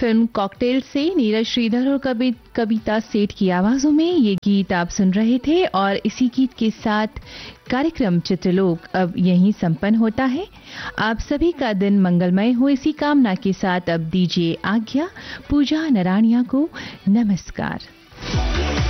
Film cocktail से नीरज श्रीधर और कविता सेठ की आवाजों में ये गीत आप सुन रहे थे। और इसी गीत के साथ कार्यक्रम चित्रलोक अब यहीं संपन्न होता है। आप सभी का दिन मंगलमय हो, इसी कामना के साथ अब दीजिए आज्ञा। पूजा नराणिया को नमस्कार।